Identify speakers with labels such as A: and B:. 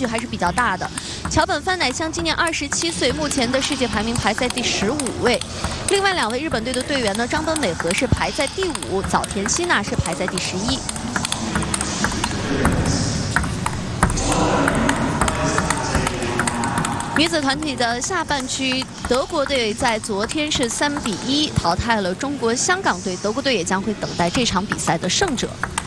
A: 距还是比较大的。桥本帆乃香今年27岁，目前的世界排名排在第15位。另外2位日本队的队员呢，张本美和是排在第5，早田希娜是排在第11。 女子团体的下半区，德国队在昨天是3比1淘汰了中国香港队，德国队也将会等待这场比赛的胜者。